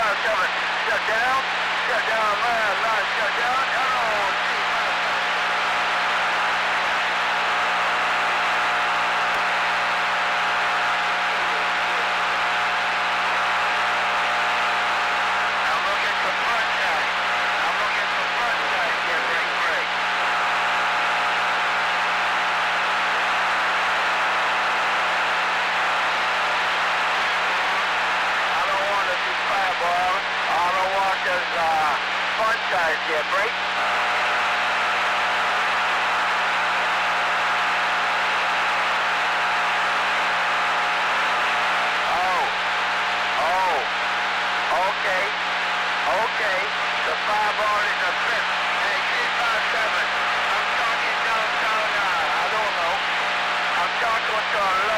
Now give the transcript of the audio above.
Shut down. Shut down, man. Line shut down. Oh, gee, man. I'm looking for front side. I'm looking for front side. Yeah, break. I don't want to be fireball. All I want is front side here, break. Okay. The fireball is a fifth. Hey, 357. I'm talking downtown, I don't know. I'm talking to a